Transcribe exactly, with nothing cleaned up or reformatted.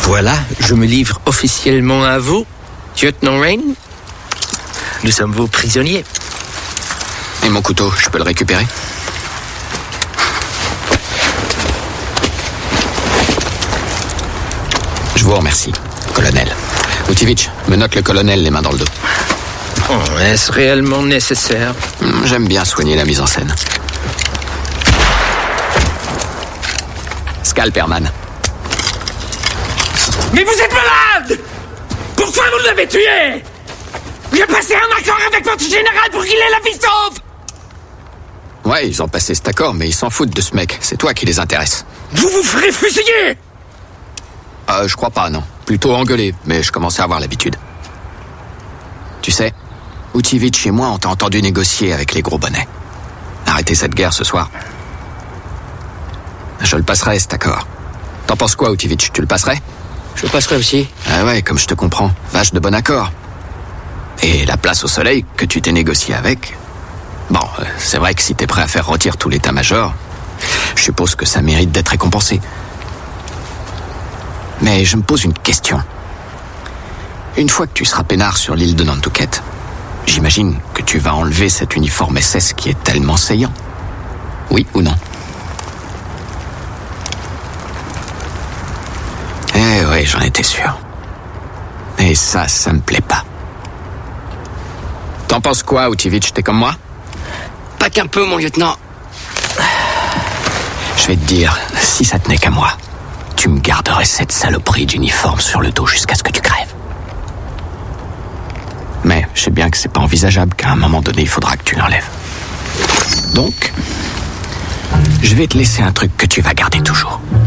Voilà, je me livre officiellement à vous, lieutenant Rain. Nous sommes vos prisonniers. Et mon couteau, je peux le récupérer? Je vous remercie, colonel. Vucevic, me note le colonel les mains dans le dos. Oh, est-ce réellement nécessaire? J'aime bien soigner la mise en scène. Scalp, Herman. Mais vous êtes malade! Pourquoi vous l'avez tué? J'ai passé un accord avec votre général pour qu'il ait la vie sauve! Ouais, ils ont passé cet accord, mais ils s'en foutent de ce mec. C'est toi qui les intéresse. Vous vous ferez fusiller! Euh, je crois pas, non. Plutôt engueuler, mais je commençais à avoir l'habitude. Tu sais, Vucevic et moi, on t'a entendu négocier avec les gros bonnets. Arrêter cette guerre ce soir. Je le passerai, cet accord. T'en penses quoi, Vucevic? Tu le passerais? Je le passerai aussi. Ah ouais, comme je te comprends. Vache de bon accord. Et la place au soleil que tu t'es négocié avec... Bon, euh, c'est vrai que si t'es prêt à faire rôtir tout l'état-major, je suppose que ça mérite d'être récompensé. Mais je me pose une question. Une fois que tu seras peinard sur l'île de Nantucket, j'imagine que tu vas enlever cet uniforme S S qui est tellement saillant. Oui ou non? Eh oui, j'en étais sûr. Et ça, ça me plaît pas. T'en penses quoi, Vucevic? T'es comme moi? Pas qu'un peu, mon lieutenant. Je vais te dire, si ça tenait qu'à moi, tu me garderais cette saloperie d'uniforme sur le dos jusqu'à ce que tu crèves. Mais je sais bien que c'est pas envisageable qu'à un moment donné, il faudra que tu l'enlèves. Donc, je vais te laisser un truc que tu vas garder toujours.